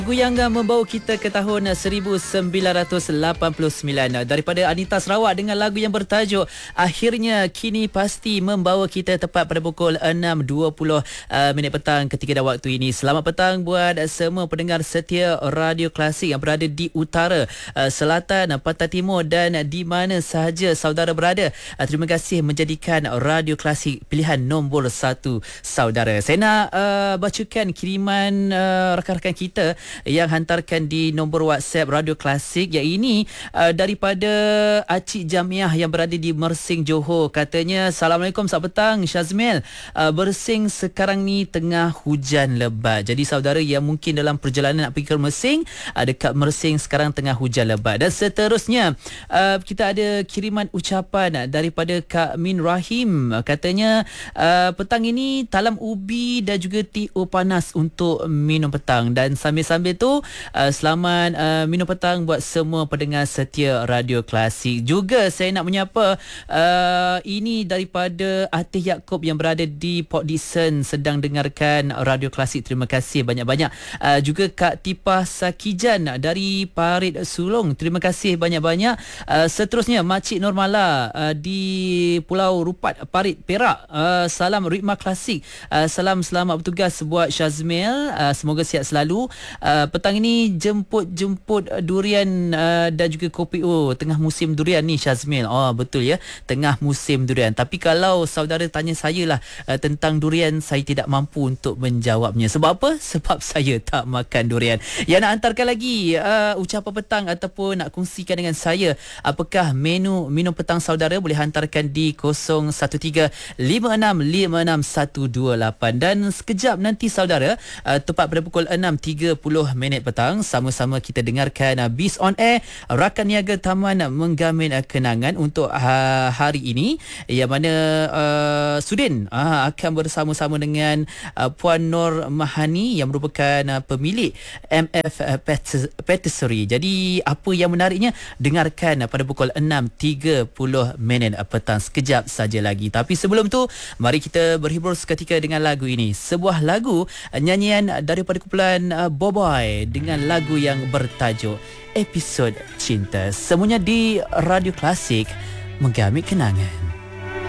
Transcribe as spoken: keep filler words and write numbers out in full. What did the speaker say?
Lagu yang uh, membawa kita ke tahun uh, seribu sembilan ratus lapan puluh sembilan uh, daripada Anita Sarawak dengan lagu yang bertajuk Akhirnya Kini Pasti, membawa kita tepat pada pukul enam dua puluh uh, minit petang ketika dah waktu ini. Selamat petang buat uh, semua pendengar setia Radio Klasik yang berada di utara, uh, selatan, uh, pantai timur dan uh, di mana sahaja saudara berada. Uh, terima kasih menjadikan Radio Klasik pilihan nombor satu saudara. Saya nak uh, bacakan kiriman uh, rakan-rakan kita yang hantarkan di nombor WhatsApp Radio Klasik, yang ini uh, daripada Acik Jamiah yang berada di Mersing, Johor. Katanya, Assalamualaikum, selamat petang Syazmil. Uh, Mersing sekarang ni tengah hujan lebat. Jadi saudara yang mungkin dalam perjalanan nak pergi ke Mersing, uh, dekat Mersing sekarang tengah hujan lebat. Dan seterusnya uh, kita ada kiriman ucapan daripada Kak Min Rahim. Katanya, uh, petang ini talam ubi dan juga tea panas untuk minum petang. Dan sambil-sambil Sambil tu uh, selamat uh, minum petang buat semua pendengar setia Radio Klasik. Juga saya nak menyapa uh, ini daripada Atih Yaakob yang berada di Port Dickson sedang dengarkan Radio Klasik. Terima kasih banyak-banyak. Uh, juga Kak Tipah Sakijan dari Parit Sulong. Terima kasih banyak-banyak. Uh, seterusnya Makcik Normala uh, di Pulau Rupat, Parit, Perak. Uh, salam Ritma Klasik. Uh, salam selamat bertugas buat Syazmil. Uh, semoga sihat selalu. Uh, petang ini jemput-jemput durian uh, dan juga kopi. Oh, tengah musim durian ni Syazmil. Oh, betul ya, tengah musim durian. Tapi kalau saudara tanya saya lah uh, tentang durian, saya tidak mampu untuk menjawabnya. Sebab apa? Sebab saya tak makan durian. Yang nak hantarkan lagi uh, ucapan petang ataupun nak kongsikan dengan saya apakah menu minum petang saudara, boleh hantarkan di kosong satu tiga lima enam lima enam satu dua lapan. Dan sekejap nanti saudara, uh, tepat pada pukul enam tiga puluh minit petang, sama-sama kita dengarkan uh, Bis on Air, rakan niaga Taman Menggamin uh, Kenangan untuk uh, hari ini, yang mana uh, Sudin uh, akan bersama-sama dengan uh, Puan Nur Mahani yang merupakan uh, pemilik M F uh, Patisserie. Jadi apa yang menariknya, dengarkan uh, pada pukul enam tiga puluh minit uh, petang sekejap saja lagi. Tapi sebelum tu, mari kita berhibur seketika dengan lagu ini. Sebuah lagu uh, nyanyian daripada kumpulan uh, Boboy dengan lagu yang bertajuk Episod Cinta. Semuanya di Radio Klasik, Menggamit Kenangan.